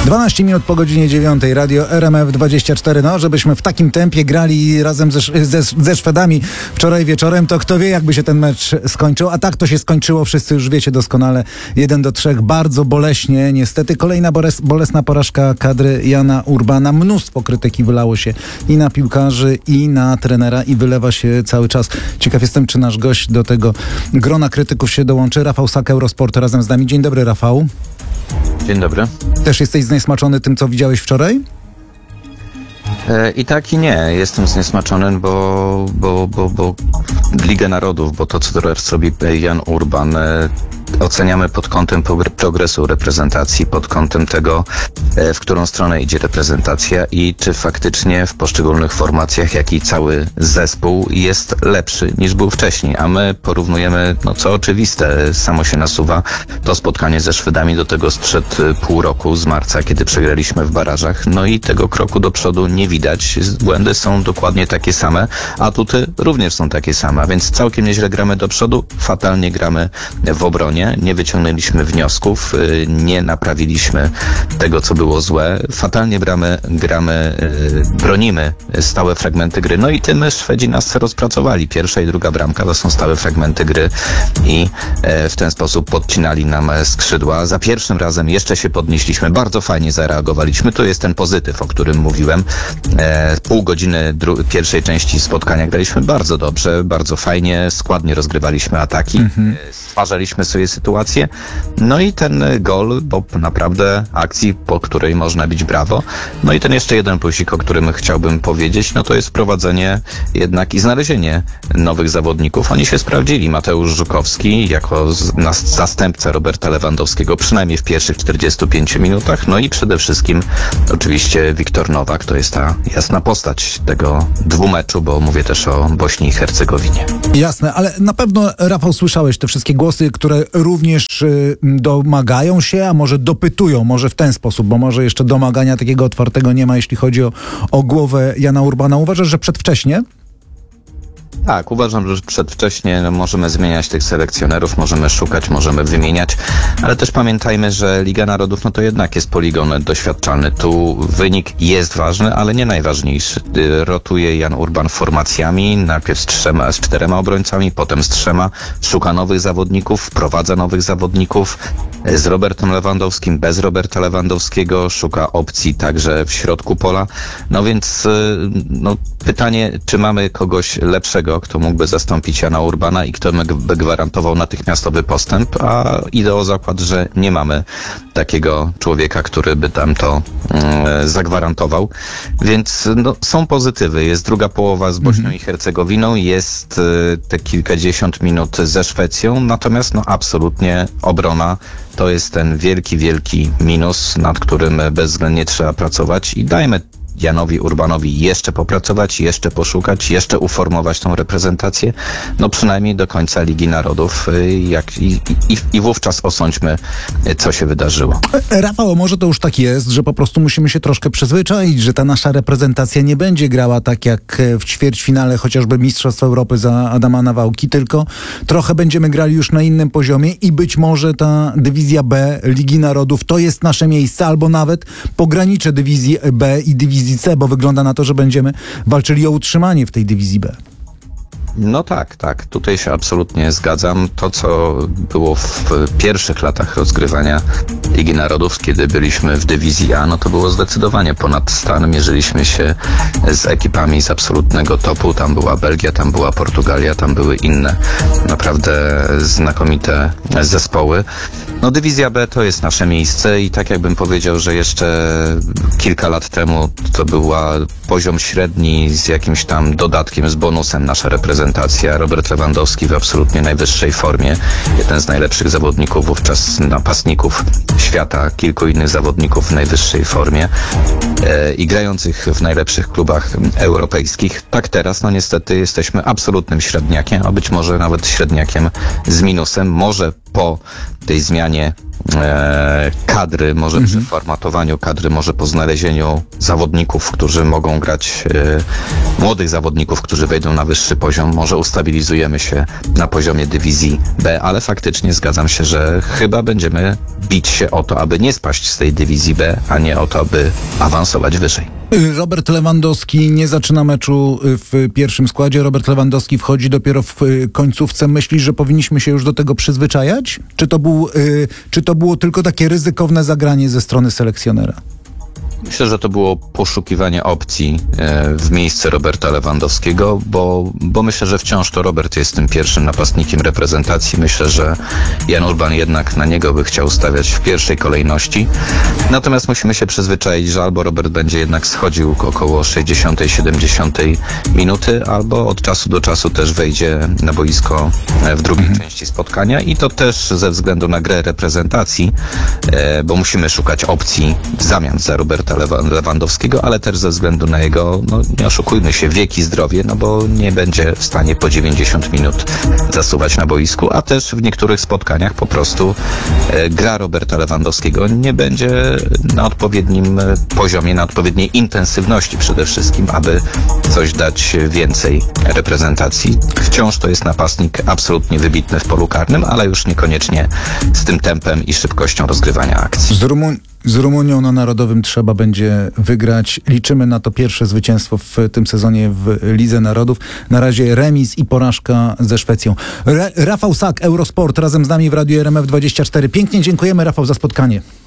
12 minut po godzinie 9. Radio RMF24. No, żebyśmy w takim tempie grali razem ze Szwedami wczoraj wieczorem, to kto wie, jakby się ten mecz skończył. A tak to się skończyło, wszyscy już wiecie doskonale. 1-3. Bardzo boleśnie. Niestety kolejna bolesna porażka kadry Jana Urbana. Mnóstwo krytyki wylało się i na piłkarzy, i na trenera, i wylewa się cały czas. Ciekaw jestem, czy nasz gość do tego grona krytyków się dołączy. Rafał Sak, Eurosport, razem z nami. Dzień dobry, Rafał. Dzień dobry. Też jesteś zniesmaczony tym, co widziałeś wczoraj? I tak i nie. Jestem zniesmaczony, bo Ligę Narodów, bo to, co teraz robi Jan Urban, oceniamy pod kątem progresu reprezentacji, pod kątem tego, w którą stronę idzie reprezentacja i czy faktycznie w poszczególnych formacjach, jak i cały zespół jest lepszy niż był wcześniej. A my porównujemy, co oczywiste, samo się nasuwa, to spotkanie ze Szwedami, do tego sprzed pół roku, z marca, kiedy przegraliśmy w barażach. No i tego kroku do przodu nie widać. Błędy są dokładnie takie same, atuty również są takie same, a więc całkiem nieźle gramy do przodu, fatalnie gramy w obronie. Nie wyciągnęliśmy wniosków, nie naprawiliśmy tego, co było złe. Fatalnie bronimy stałe fragmenty gry. No i tym Szwedzi nas rozpracowali. Pierwsza i druga bramka to są stałe fragmenty gry i w ten sposób podcinali nam skrzydła. Za pierwszym razem jeszcze się podnieśliśmy, bardzo fajnie zareagowaliśmy. To jest ten pozytyw, o którym mówiłem. Pół godziny pierwszej części spotkania graliśmy bardzo dobrze, bardzo fajnie, składnie rozgrywaliśmy ataki, stwarzaliśmy sobie sytuację. No i ten gol, bo naprawdę akcji, po której można bić brawo. No i ten jeszcze jeden plusik, o którym chciałbym powiedzieć, to jest wprowadzenie jednak i znalezienie nowych zawodników. Oni się sprawdzili. Mateusz Żukowski jako zastępca Roberta Lewandowskiego, przynajmniej w pierwszych 45 minutach. No i przede wszystkim oczywiście Wiktor Nowak, to jest ta jasna postać tego dwumeczu, bo mówię też o Bośni i Hercegowinie. Jasne, ale na pewno, Rafał, słyszałeś te wszystkie głosy, które również domagają się, a może dopytują, może w ten sposób, bo może jeszcze domagania takiego otwartego nie ma, jeśli chodzi o głowę Jana Urbana. Uważasz, że przedwcześnie? Tak, uważam, że przedwcześnie możemy zmieniać tych selekcjonerów, możemy szukać, możemy wymieniać, ale też pamiętajmy, że Liga Narodów to jednak jest poligon doświadczalny. Tu wynik jest ważny, ale nie najważniejszy. Rotuje Jan Urban formacjami, najpierw z 4 obrońcami, potem z 3, szuka nowych zawodników, wprowadza nowych zawodników, z Robertem Lewandowskim, bez Roberta Lewandowskiego, szuka opcji także w środku pola. No więc pytanie, czy mamy kogoś lepszego, kto mógłby zastąpić Jana Urbana i kto by gwarantował natychmiastowy postęp, a idę o zakład, że nie mamy takiego człowieka, który by tam to zagwarantował. Więc są pozytywy. Jest druga połowa z Bośnią i Hercegowiną, jest te kilkadziesiąt minut ze Szwecją, natomiast absolutnie obrona to jest ten wielki minus, nad którym bezwzględnie trzeba pracować i dajmy Janowi Urbanowi jeszcze popracować, jeszcze poszukać, jeszcze uformować tą reprezentację, przynajmniej do końca Ligi Narodów i wówczas osądźmy, co się wydarzyło. Rafał, może to już tak jest, że po prostu musimy się troszkę przyzwyczaić, że ta nasza reprezentacja nie będzie grała tak jak w ćwierćfinale chociażby Mistrzostw Europy za Adama Nawałki, tylko trochę będziemy grali już na innym poziomie i być może ta dywizja B Ligi Narodów to jest nasze miejsce, albo nawet pogranicze dywizji B i dywizji C, bo wygląda na to, że będziemy walczyli o utrzymanie w tej dywizji B. Tak. Tutaj się absolutnie zgadzam. To, co było w pierwszych latach rozgrywania Ligi Narodów, kiedy byliśmy w dywizji A, to było zdecydowanie ponad stan. Mierzyliśmy się z ekipami z absolutnego topu. Tam była Belgia, tam była Portugalia, tam były inne naprawdę znakomite zespoły. Dywizja B to jest nasze miejsce i tak jakbym powiedział, że jeszcze kilka lat temu to była poziom średni z jakimś tam dodatkiem, z bonusem nasza reprezentacja. Robert Lewandowski w absolutnie najwyższej formie. Jeden z najlepszych zawodników wówczas napastników świata. Kilku innych zawodników w najwyższej formie i grających w najlepszych klubach europejskich. Tak teraz, niestety jesteśmy absolutnym średniakiem, a być może nawet średniakiem z minusem. Może po tej zmianie kadry, może przy formatowaniu kadry, może po znalezieniu zawodników, którzy mogą grać, młodych zawodników, którzy wejdą na wyższy poziom, może ustabilizujemy się na poziomie dywizji B, ale faktycznie zgadzam się, że chyba będziemy bić się o to, aby nie spaść z tej dywizji B, a nie o to, aby awansować wyżej. Robert Lewandowski nie zaczyna meczu w pierwszym składzie. Robert Lewandowski wchodzi dopiero w końcówce. Myślisz, że powinniśmy się już do tego przyzwyczajać? Czy to było tylko takie ryzykowne zagranie ze strony selekcjonera? Myślę, że to było poszukiwanie opcji w miejsce Roberta Lewandowskiego, bo myślę, że wciąż to Robert jest tym pierwszym napastnikiem reprezentacji. Myślę, że Jan Urban jednak na niego by chciał stawiać w pierwszej kolejności. Natomiast musimy się przyzwyczaić, że albo Robert będzie jednak schodził około 60-70 minuty, albo od czasu do czasu też wejdzie na boisko w drugiej części spotkania i to też ze względu na grę reprezentacji, bo musimy szukać opcji w zamian za Roberta Lewandowskiego, ale też ze względu na jego, nie oszukujmy się, wiek i zdrowie, bo nie będzie w stanie po 90 minut zasuwać na boisku, a też w niektórych spotkaniach po prostu gra Roberta Lewandowskiego nie będzie na odpowiednim poziomie, na odpowiedniej intensywności przede wszystkim, aby coś dać więcej reprezentacji. Wciąż to jest napastnik absolutnie wybitny w polu karnym, ale już niekoniecznie z tym tempem i szybkością rozgrywania akcji. Z Rumunią na Narodowym trzeba będzie wygrać. Liczymy na to pierwsze zwycięstwo w tym sezonie w Lidze Narodów. Na razie remis i porażka ze Szwecją. Rafał Sak, Eurosport, razem z nami w Radiu RMF24. Pięknie dziękujemy, Rafał, za spotkanie.